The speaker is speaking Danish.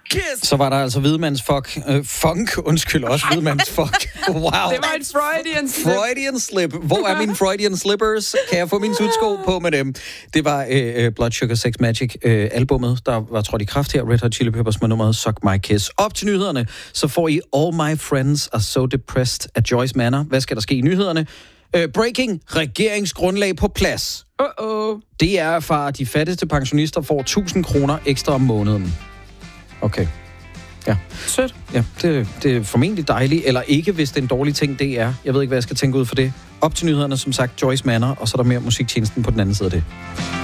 Så var der altså hvidmandsfuck. Også hvidmandsfuck. Wow. Det var en Freudian slip. Freudian slip. Hvor er mine Freudian slippers? Kan jeg få mine sudsko på med dem? Det var Blood Sugar Sex Magic albumet, der var trådt i kraft her. Red Hot Chili Peppers med nummeret Suck My Kiss. Op til nyhederne, så får I All My Friends Are So Depressed af Joyce Manor. Hvad skal der ske i nyhederne? Breaking. Regeringsgrundlag på plads. Det er fra de fattigste pensionister får 1.000 kroner ekstra om måneden. Okay. Ja. Sødt. Ja, det er formentlig dejligt, eller ikke, hvis det er en dårlig ting, det er. Jeg ved ikke, hvad jeg skal tænke ud for det. Op til nyhederne, som sagt, Joyce Manor, og så er der mere musiktjenesten på den anden side af det.